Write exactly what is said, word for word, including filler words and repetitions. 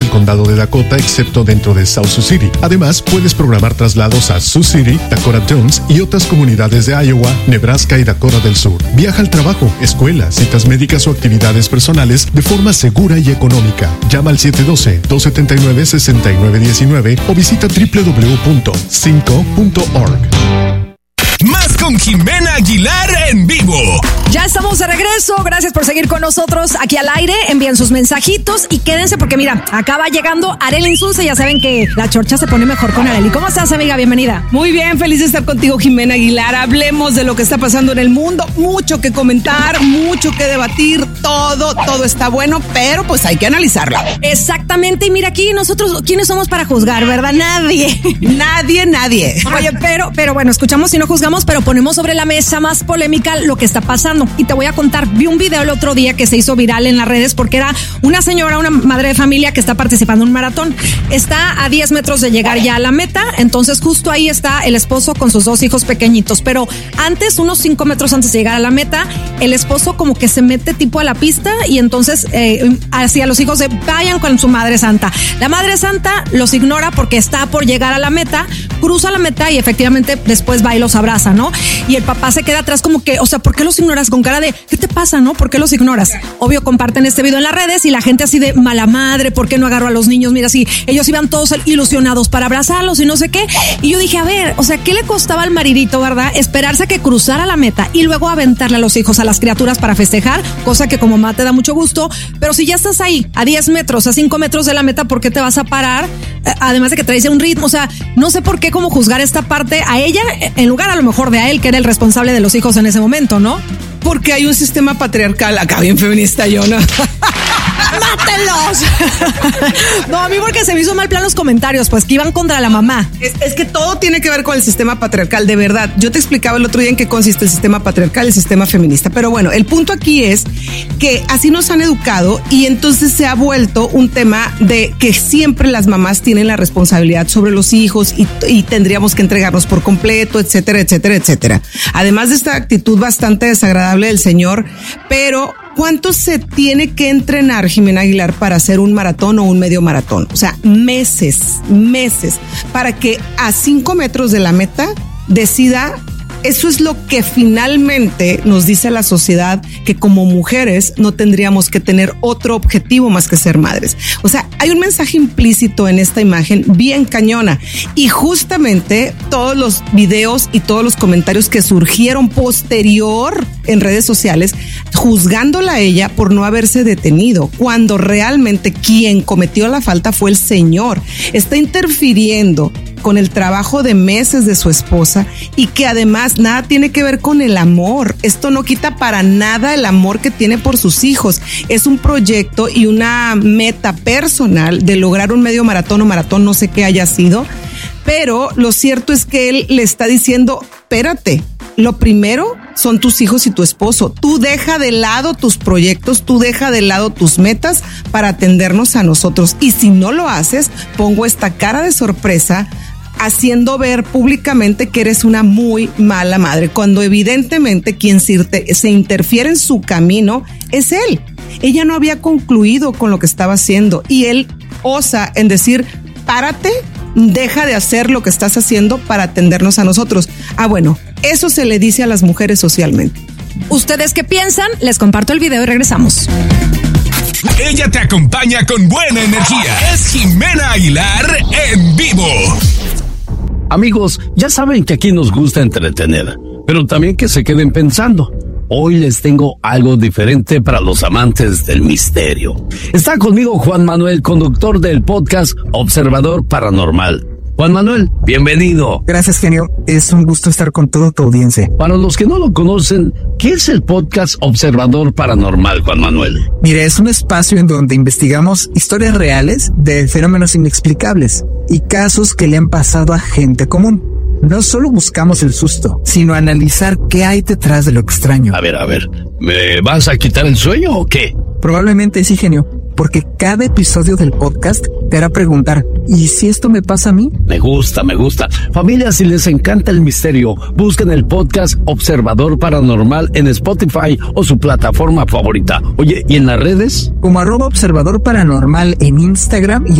condado de Dakota, excepto dentro de South Sioux City. Además, puedes programar traslados a Sioux City, Dakota Jones y otras comunidades de Iowa, Nebraska y Dakota del Sur. Viaja al trabajo, escuela, citas médicas o actividades personales de forma segura y económica. Llama al siete uno dos, dos siete nueve, seis nueve uno nueve o visita doble u doble u doble u punto cinco punto org. Más con Jimena Aguilar en vivo. Ya estamos de regreso. Gracias por seguir con nosotros aquí al aire. Envíen sus mensajitos y quédense porque mira, acaba llegando Arely Insulza. Ya saben que la chorcha se pone mejor con Arely. ¿Cómo estás, amiga? Bienvenida. Muy bien, feliz de estar contigo, Jimena Aguilar. Hablemos de lo que está pasando en el mundo. Mucho que comentar, mucho que debatir. Todo, todo está bueno, pero pues hay que analizarlo. Exactamente. Y mira, aquí nosotros, ¿quiénes somos para juzgar, verdad? Nadie. Nadie, nadie. Oye, pero, pero bueno, escuchamos y no juzgamos, pero ponemos sobre la mesa más polémica lo que está pasando. Y te voy a contar, vi un video el otro día que se hizo viral en las redes porque era una señora, una madre de familia que está participando en un maratón. Está a diez metros de llegar ya a la meta, entonces justo ahí está el esposo con sus dos hijos pequeñitos. Pero antes, unos cinco metros antes de llegar a la meta, el esposo como que se mete tipo a la pista y entonces eh, hacia los hijos de vayan con su madre santa. La madre santa los ignora porque está por llegar a la meta, cruza la meta y efectivamente después va y los abraza, ¿no? Y el papá se queda atrás como que, o sea, ¿por qué los ignoras? Con cara de, ¿qué te pasa, no? ¿Por qué los ignoras? Obvio, comparten este video en las redes y la gente así de mala madre, ¿por qué no agarró a los niños? Mira, sí, ellos iban todos ilusionados para abrazarlos y no sé qué. Y yo dije, a ver, o sea, ¿qué le costaba al maridito, verdad? Esperarse a que cruzara la meta y luego aventarle a los hijos, a las criaturas para festejar, cosa que como mamá te da mucho gusto, pero si ya estás ahí, a diez metros, a cinco metros de la meta, ¿por qué te vas a parar? Además de que traes un ritmo, o sea, no sé por qué como juzgar esta parte a ella, en lugar a lo mejor de a él, que era el responsable de los hijos en ese momento, ¿no? Porque hay un sistema patriarcal, acá bien feminista yo, ¿no? ¡Mátenlos! No, a mí porque se me hizo mal plan los comentarios, pues que iban contra la mamá. Es, es que todo tiene que ver con el sistema patriarcal, de verdad. Yo te explicaba el otro día en qué consiste el sistema patriarcal, el sistema feminista. Pero bueno, el punto aquí es que así nos han educado y entonces se ha vuelto un tema de que siempre las mamás tienen la responsabilidad sobre los hijos y, y tendríamos que entregarnos por completo, etcétera, etcétera, etcétera. Además de esta actitud bastante desagradable del señor, pero ¿cuánto se tiene que entrenar, Jimena Aguilar, para hacer un maratón o un medio maratón? O sea, meses, meses, para que a cinco metros de la meta decida. Eso es lo que finalmente nos dice la sociedad, que como mujeres no tendríamos que tener otro objetivo más que ser madres. O sea, hay un mensaje implícito en esta imagen bien cañona. Y justamente todos los videos y todos los comentarios que surgieron posterior en redes sociales, juzgándola a ella por no haberse detenido, cuando realmente quien cometió la falta fue el señor. Está interfiriendo con el trabajo de meses de su esposa y que además nada tiene que ver con el amor. Esto no quita para nada el amor que tiene por sus hijos. Es un proyecto y una meta personal de lograr un medio maratón o maratón, no sé qué haya sido, pero lo cierto es que él le está diciendo, espérate, lo primero son tus hijos y tu esposo. Tú deja de lado tus proyectos, tú deja de lado tus metas para atendernos a nosotros. Y si no lo haces, pongo esta cara de sorpresa haciendo ver públicamente que eres una muy mala madre, cuando evidentemente quien se, se interfiere en su camino es él. Ella no había concluido con lo que estaba haciendo y él osa en decir, párate, deja de hacer lo que estás haciendo para atendernos a nosotros. Ah, bueno, eso se le dice a las mujeres socialmente. ¿Ustedes qué piensan? Les comparto el video y regresamos. Ella te acompaña con buena energía. Es Jimena Aguilar en vivo. Amigos, ya saben que aquí nos gusta entretener, pero también que se queden pensando. Hoy les tengo algo diferente para los amantes del misterio. Está conmigo Juan Manuel, conductor del podcast Observador Paranormal. Juan Manuel, bienvenido. Gracias, genio. Es un gusto estar con toda tu audiencia. Para los que no lo conocen, ¿qué es el podcast Observador Paranormal, Juan Manuel? Mire, es un espacio en donde investigamos historias reales de fenómenos inexplicables y casos que le han pasado a gente común. No solo buscamos el susto, sino analizar qué hay detrás de lo extraño. A ver, a ver, ¿me vas a quitar el sueño o qué? Probablemente sí, genio, porque cada episodio del podcast te hará preguntar, ¿y si esto me pasa a mí? Me gusta, me gusta. Familia, si les encanta el misterio, busquen el podcast Observador Paranormal en Spotify o su plataforma favorita. Oye, ¿y en las redes? Como arroba Observador Paranormal en Instagram y